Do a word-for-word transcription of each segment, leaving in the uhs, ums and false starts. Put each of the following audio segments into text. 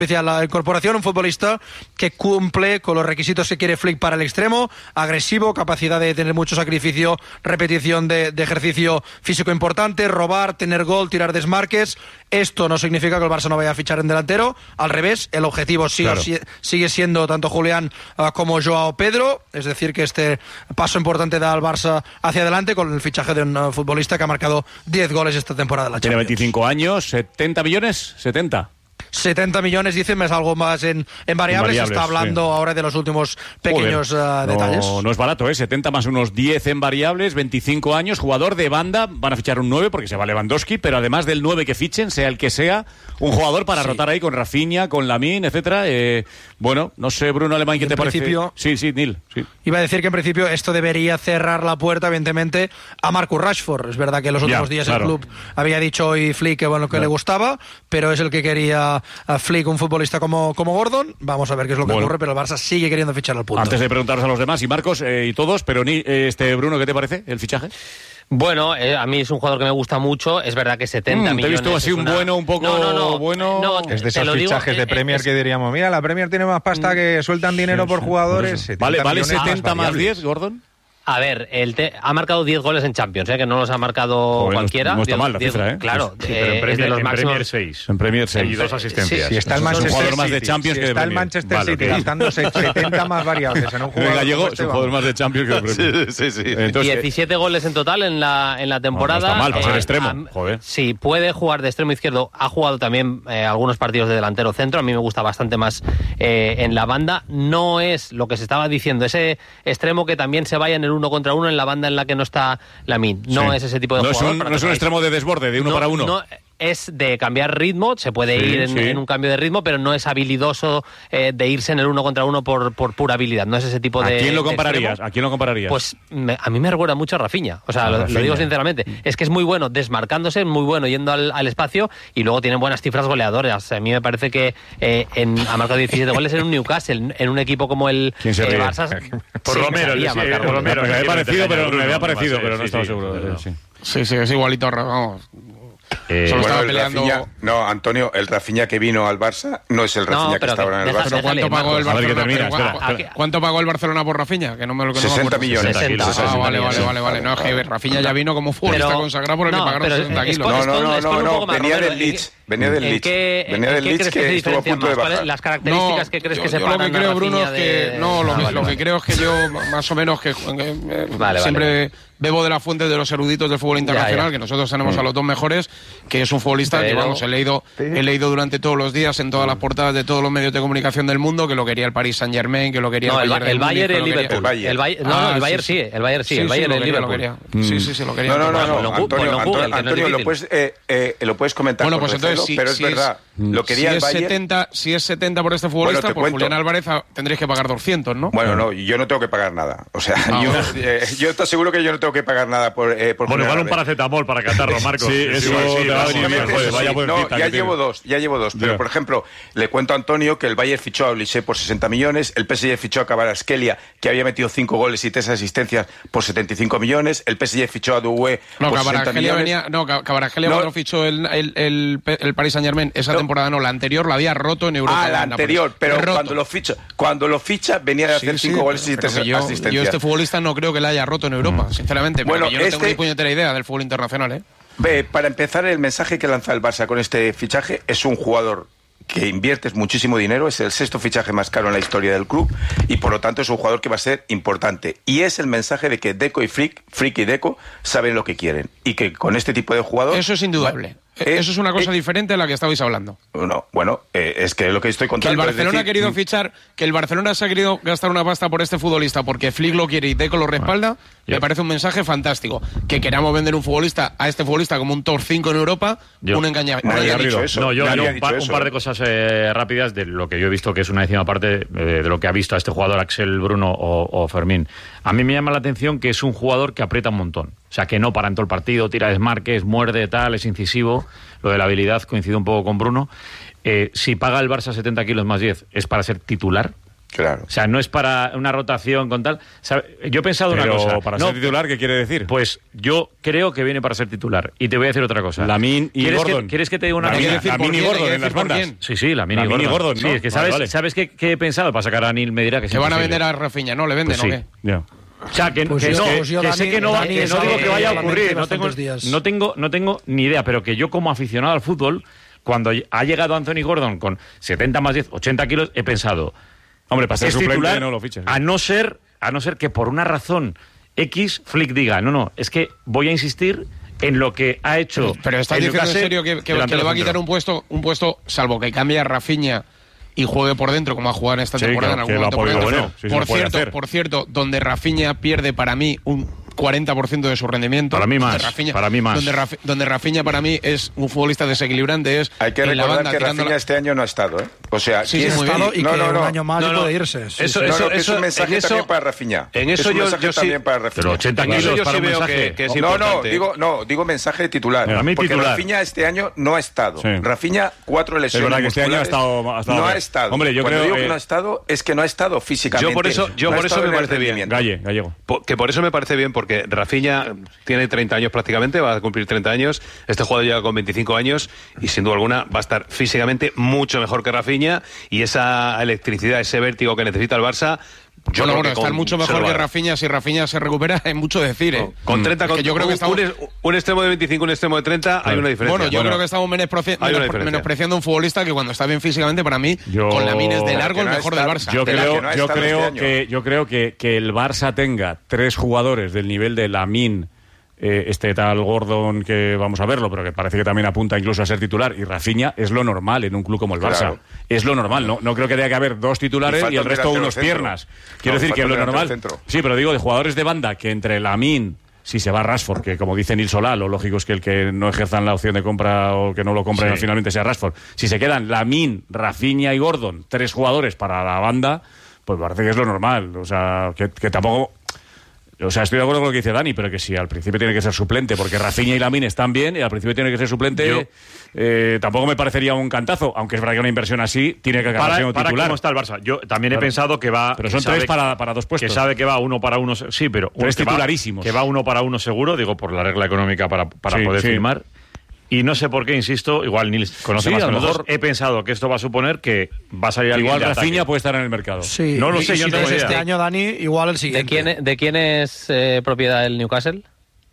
La incorporación, un futbolista que cumple con los requisitos que quiere Flick para el extremo, agresivo, capacidad de tener mucho sacrificio, repetición de, de ejercicio físico importante, robar, tener gol, tirar desmarques. Esto no significa que el Barça no vaya a fichar en delantero, al revés, el objetivo sí, claro. sí, sigue siendo tanto Julián uh, como Joao Pedro, es decir que este paso importante da al Barça hacia adelante con el fichaje de un uh, futbolista que ha marcado diez goles esta temporada en la Champions. Tiene veinticinco años, setenta millones, setenta. setenta millones, dicen, es algo más en, en variables. Se está hablando sí. ahora de los últimos pequeños uh, detalles. No, no es barato, ¿eh? setenta más unos diez en variables, veinticinco años, jugador de banda. Van a fichar un nueve porque se va Lewandowski, pero además del nueve que fichen, sea el que sea, un jugador para sí. rotar ahí con Rafinha, con Lamine, etcétera. Eh, bueno, no sé, Bruno Alemán, ¿qué te parece? Sí, sí, Neil. Sí. Iba a decir que en principio esto debería cerrar la puerta, evidentemente, a Marcus Rashford. Es verdad que en los últimos ya, días claro. el club había dicho hoy Flick que bueno que ya. le gustaba, pero es el que quería a Flick, un futbolista como, como Gordon. Vamos a ver qué es lo que bueno. ocurre, pero el Barça sigue queriendo fichar al punto. Antes de preguntaros a los demás, y Marcos eh, y todos, pero ni eh, este Bruno, ¿qué te parece el fichaje? Bueno, eh, a mí es un jugador que me gusta mucho. Es verdad que setenta mm, millones... Te he visto así un una... bueno, un poco no, no, no, bueno... No, es de esos fichajes digo, de Premier es... que diríamos, mira, la Premier tiene más pasta que sueltan dinero sí, por sí, jugadores. Por vale, vale setenta más diez, Gordon. A ver, el te... ha marcado diez goles en Champions, ¿eh? Que no los ha marcado Joder, cualquiera. No está mal la diez... cifra, ¿eh? Claro, sí, pero en Premier, es de los en máximos... Premier seis. En Premier seis. Y dos asistencias. Si sí, está el Manchester City, más de Champions si que de está Premier. el Manchester vale, City okay. gastándose setenta más variables en un jugador. El gallego este, es un jugador más de Champions que de Premier. sí, sí, sí. Entonces, diecisiete goles en total en la, en la temporada. No, no está mal, para ser eh, extremo. A, Joder. Sí, puede jugar de extremo izquierdo. Ha jugado también eh, algunos partidos de delantero centro. A mí me gusta bastante más eh, en la banda. No es lo que se estaba diciendo, ese extremo que también se vaya en el uno contra uno en la banda en la que no está Lamine. No sí. es ese tipo de no jugador. Es un, no es un extremo de desborde, de uno no, para uno. No, es de cambiar ritmo, se puede sí, ir en, sí. en un cambio de ritmo, pero no es habilidoso eh, de irse en el uno contra uno por, por pura habilidad. No es ese tipo de... ¿A quién lo compararías? ¿A quién lo compararías? Pues me, a mí me recuerda mucho a Rafinha. O sea, lo, lo digo sinceramente. Es que es muy bueno desmarcándose, muy bueno yendo al, al espacio y luego tiene buenas cifras goleadoras. A mí me parece que eh, en, ha marcado diecisiete goles en un Newcastle, en un equipo como el ¿Quién se eh, ríe? Barça. Por sí, Romero, me, sí, por Romero. Me había parecido, pero me había parecido, pero no sí, estaba sí, seguro. no, no. Sí. sí, sí, es igualito, vamos. Eh, Solo bueno, estaba peleando... Rafinha, no, Antonio, el Rafinha que vino al Barça no es el Rafinha no, que está ahora en el Barça. Pero ¿cuánto pagó el Barcelona? Termina, espera, ¿Cuánto pagó el Barcelona por Rafinha? Que no me lo que no sesenta millones. sesenta. Ah, vale, vale, vale, vale. No, es que Rafinha ya vino como futbolista consagrado por el que pagaron sesenta kilos. No, no, no, no, venía del Leeds. Venía del Leeds. Venía del Leeds que estuvo a punto de bajar. Las características que crees que se pagan. Yo lo que creo, Bruno, es que no, lo que creo es que yo más o menos que siempre bebo de la fuente de los eruditos del fútbol internacional, ya, ya. que nosotros tenemos a los dos mejores, que es un futbolista Pero... que, vamos, he leído, ¿Sí? he leído durante todos los días en todas las portadas de todos los medios de comunicación del mundo, que lo quería el Paris Saint-Germain, que lo quería no, el Bayern. El Bayern y el Liverpool. El Bayern. El Bayern, no, ah, el Bayern sí, sí, el Bayern sí, sí el Bayern y el Liverpool. Sí, sí, sí, lo quería. No, no, no, no. Antonio, Antonio, Antonio lo, puedes, eh, eh, lo puedes comentar bueno, con pues entonces, si, pero es si verdad. Es, lo quería si el Bayern. setenta, si es setenta por este futbolista, bueno, por cuento. Julián Álvarez tendréis que pagar doscientos, ¿no? Bueno, no, yo no tengo que pagar nada. O sea, ah, yo, eh, yo te aseguro que yo no tengo que pagar nada por, eh, por bueno, igual un paracetamol para catarro, Marcos. Sí, eso sí, va a venir bien. Joder, vaya no, ya llevo dos, ya llevo dos. Pero, por ejemplo, le cuento a Antonio que el Bayern fichó a Olise por sesenta millones, el P S G fichó a Kvaratskhelia, que había metido cinco goles y tres asistencias, por setenta y cinco millones, el P S G fichó a Doué no, por sesenta millones. Venía, no, Kvaratskhelia no. cuando fichó el, el, el, el Paris Saint-Germain, esa no. temporada no, la anterior la había roto en Europa. Ah, la anterior, pero cuando lo ficha, cuando lo ficha venía de hacer sí, cinco sí, goles y tres yo, asistencias. Yo este futbolista no creo que la haya roto en Europa, mm. sinceramente, bueno, yo no este... tengo ni puñetera idea del fútbol internacional, ¿eh? Ve, para empezar, el mensaje que lanza el Barça con este fichaje es un jugador que inviertes muchísimo dinero, es el sexto fichaje más caro en la historia del club y por lo tanto es un jugador que va a ser importante. Y es el mensaje de que Deco y Flick, Flick y Deco saben lo que quieren y que con este tipo de jugador... Eso es indudable. Eh, Eso es una cosa eh, diferente a la que estabais hablando. No, bueno, eh, es que lo que estoy contando... Que el Barcelona es decir, ha querido fichar, que el Barcelona se ha querido gastar una pasta por este futbolista porque Flick lo quiere y Deco lo respalda, bueno, me yo. parece un mensaje fantástico. Que queramos vender un futbolista a este futbolista como un top cinco en Europa, yo. un engañamiento. Nadie ha dicho eso. No, yo, Nadie yo un, par, un par de cosas eh, rápidas de lo que yo he visto, que es una décima parte eh, de lo que ha visto a este jugador Axel Bruno o, o Fermín. A mí me llama la atención que es un jugador que aprieta un montón. O sea, que no para en todo el partido, tira desmarques, muerde, tal, es incisivo. Lo de la habilidad coincide un poco con Bruno. Eh, si paga el Barça setenta kilos más diez, ¿es para ser titular? Claro. O sea, no es para una rotación con tal. ¿Sabe? Yo he pensado Pero una cosa. para no, ser titular, ¿qué quiere decir? Pues yo creo que viene para ser titular. Y te voy a decir otra cosa. Lamine y ¿Quieres Gordon. Que, ¿Quieres que te diga una Lamine, cosa? Lamine y Gordon en las bandas. Sí, sí, Lamine y Lamine y Gordon. Gordon, ¿no? Sí, es que Vale, sabes, vale. ¿sabes qué, qué he pensado? Para sacar a Anil me dirá que Se van a imposible. vender a Rafinha, ¿no? ¿Le venden Pues sí, o qué? ya. O sea, que, Pues que yo- no, pues yo que Dani- sé que no, Dani que no sabe digo que vaya a bastantes ocurrir, no tengo, días. no, tengo, no tengo ni idea, pero que yo como aficionado al fútbol, cuando ha llegado Anthony Gordon con setenta más diez, ochenta kilos, he pensado, Hombre, para ser es suplente titular, no lo fiches. a no ser, a no ser que por una razón X, Flick diga, no, no, es que voy a insistir en lo que ha hecho. Pero estás el diciendo en Newcastle serio que, que- que delantero le va a centro. quitar un puesto, un puesto, salvo que cambie a Rafinha y juegue por dentro, como ha jugado en esta Sí, temporada que- en que algún lo ha momento por podido dentro. hacer, sí, sí, por lo puede cierto, hacer. por cierto, donde Rafinha pierde para mí un cuarenta por ciento de su rendimiento. Para mí más, donde Rafinha, para mí más. Donde, Rafi- donde Rafinha para mí es un futbolista desequilibrante, es Hay que en la recordar banda que tirando Rafinha la- este año no ha estado, ¿eh? O sea, Sí, ¿quién sí, muy está- bien. Y no, que no, un no. año más No, y no. puede irse. Sí, Eso- sí. No, eso- no, que es eso- un mensaje en eso- también para Rafinha. en eso es un yo- mensaje yo sí- también para Rafinha. Pero ochenta En eso kilos yo para sí un veo mensaje. que, que es no, no, importante. digo, no, digo mensaje de titular. Mira, a mí porque titular. Rafinha este año no ha estado. Sí. Rafinha, cuatro Es lesiones. verdad que este año ha musculares. estado- ha estado No bien. ha estado. Hombre, yo Cuando creo, digo que eh, no ha estado, es que no ha estado físicamente. Yo por eso- yo No ha por eso estado me en el parece bien. rendimiento. Galle, gallego. Po- Que por eso me parece bien, porque Rafinha tiene treinta años prácticamente, va a cumplir treinta años. Este jugador llega con veinticinco años y sin duda alguna va a estar físicamente mucho mejor que Rafinha, y esa electricidad, ese vértigo que necesita el Barça. Yo Bueno, creo bueno, que estar con- mucho se lo mejor va que a dar. Rafinha. Si Rafinha se recupera, es mucho decir, ¿eh? Con treinta, Es que con, yo creo que un, estamos- un, un extremo de veinticinco, un extremo de treinta, hay una diferencia. Bueno, yo creo que estamos menospreci- hay una menos- diferencia. menospreciando a un futbolista que cuando está bien físicamente, para mí, Yo- con Lamine es de largo Que el no ha mejor del estado- Barça. Yo De la creo, que no ha yo, estado creo este año. que, yo creo que, que el Barça tenga tres jugadores del nivel de Lamine, eh, este tal Gordon que vamos a verlo, pero que parece que también apunta incluso a ser titular, y Rafinha, es lo normal en un club como el Barça. Claro. Es lo normal, no, no creo que tenga que haber dos Y titulares falta y, el un resto delantero unos centro. piernas. Quiero No, decir que falta lo un delantero normal. centro. Sí, pero digo de jugadores de banda que entre Lamine, si se va Rashford, que como dice Nil Solá, lo lógico es que el que no ejerzan la opción de compra o que no lo compren Sí. finalmente sea Rashford. Si se quedan Lamine, Rafinha y Gordon, tres jugadores para la banda, pues parece que es lo normal. O sea, que, que tampoco. O sea, estoy de acuerdo con lo que dice Dani, pero que si al principio tiene que ser suplente, porque Rafinha y Lamine están bien, y al principio tiene que ser suplente, Yo- eh, tampoco me parecería un cantazo, aunque es verdad que una inversión así tiene que acabar Para, siendo para titular. cómo está el Barça. Yo también he Claro. pensado que va. Pero son que sabe- tres para, para dos puestos. Que sabe que va uno para uno. Sí, pero. Tres que va- titularísimos. Que va uno para uno seguro, digo, por la regla económica para, para Sí, poder sí. firmar. Y no sé por qué, insisto, igual Nils conoce Sí, más a que lo nosotros. mejor- He pensado que esto va a suponer que va a salir alguien Igual de Rafinha ataque. puede estar en el mercado. Sí. No lo Y- sé, y yo si no tengo es idea. este año, Dani, igual el ¿De siguiente. quién, de quién es eh, propiedad el Newcastle?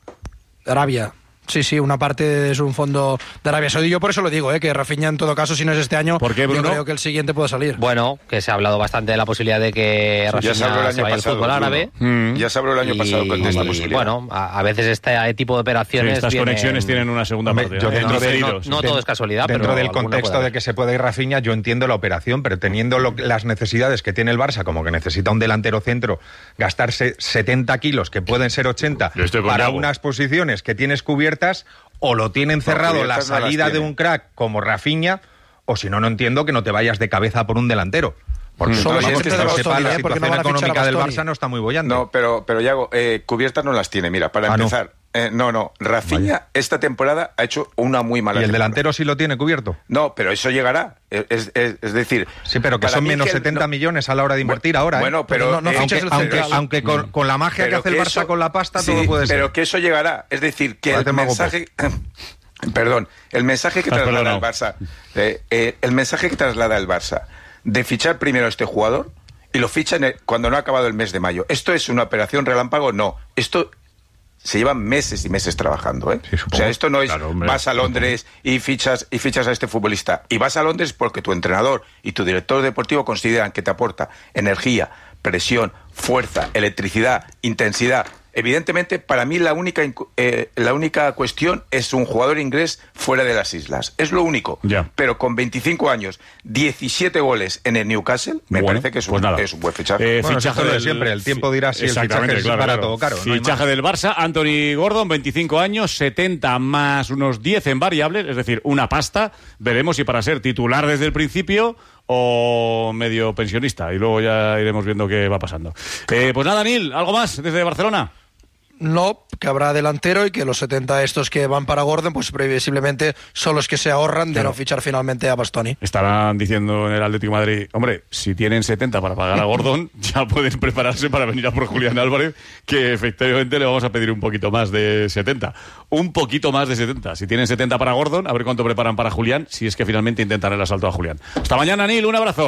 Arabia. Sí, sí, una parte es un fondo de Arabia Saudí. Yo por eso lo digo, ¿eh? Que Rafinha en todo caso, si no es este año, ¿Por qué, Bruno? yo creo que el siguiente puede salir. Bueno, que se ha hablado bastante de la posibilidad de que Ya Rafinha se habló el se año vaya al pasado. fútbol árabe. Bruno. Ya se habló el año Y, pasado con esta posibilidad. bueno, a, a veces este tipo de Sí, operaciones. estas vienen- conexiones tienen una segunda Hombre, parte. yo ¿eh? dentro No, de- cedidos. no todo es casualidad, Dentro pero del alguna contexto puede de haber. que se puede ir Rafinha, yo entiendo la operación, pero teniendo lo- las necesidades que tiene el Barça, como que necesita un delantero centro, gastarse setenta kilos, que pueden ser ochenta, Yo estoy con para Yago. unas posiciones que tienes cubiertas, o lo tienen cerrado la cubiertas no las salida de tiene. un crack como Rafinha, o si no, no entiendo que no te vayas de cabeza por un delantero. Porque Solo vamos, si que es de yo Bastoni, sepa, la ¿eh? Porque no situación van a fichar a económica del Bastoni. Barça no está muy bollante. No, pero, pero Yago, eh, cubiertas no las tiene. Mira, para Ah, no. empezar. eh, no, no. Rafinha esta temporada ha hecho una muy mala ¿Y el temporada. delantero sí lo tiene cubierto? No, pero eso llegará. Es, es- es decir... Sí, pero que para son mí menos que el- setenta no- millones a la hora de invertir ahora. ¿eh? Bueno, pero... Pero no- no eh, fiches aunque, el aunque, central. aunque con, con la magia que pero hace el que Barça eso- con la pasta, sí, todo puede ser. pero que eso llegará. Es decir, que Parece el mago, mensaje... Perdón, el mensaje que Has traslada perdonado. el Barça... eh, eh, el mensaje que traslada el Barça de fichar primero a este jugador y lo fichan eh, cuando no ha acabado el mes de mayo. ¿Esto es una operación relámpago? No. Esto... Se llevan meses y meses trabajando, ¿eh? Sí, supongo. O sea, esto no es Claro, hombre. vas a Londres y fichas y fichas a este futbolista. Y vas a Londres porque tu entrenador y tu director deportivo consideran que te aporta energía, presión, fuerza, electricidad, intensidad. Evidentemente, para mí la única incu- eh, la única cuestión es un jugador inglés fuera de las islas. Es lo único. Ya. Pero con veinticinco años, diecisiete goles en el Newcastle, me Bueno, parece que es un, pues nada. es un buen fichaje. Eh, Bueno, fichaje eso es lo de del- siempre, el tiempo dirá si el Exactamente, fichaje es claro, barato claro. o caro, no hay Fichaje más. del Barça, Anthony Gordon, veinticinco años, setenta más unos diez en variables, es decir, una pasta. Veremos si para ser titular desde el principio o medio pensionista. Y luego ya iremos viendo qué va pasando. Eh, pues nada, Nil, ¿algo más desde Barcelona? no, que habrá delantero y que los setenta estos que van para Gordon, pues previsiblemente son los que se ahorran de claro. no fichar finalmente a Bastoni. Estarán diciendo en el Atlético de Madrid, hombre, si tienen setenta para pagar a Gordon, ya pueden prepararse para venir a por Julián Álvarez, que efectivamente le vamos a pedir un poquito más de setenta. Un poquito más de setenta. Si tienen setenta para Gordon, a ver cuánto preparan para Julián, si es que finalmente intentan el asalto a Julián. Hasta mañana, Nil, un abrazo.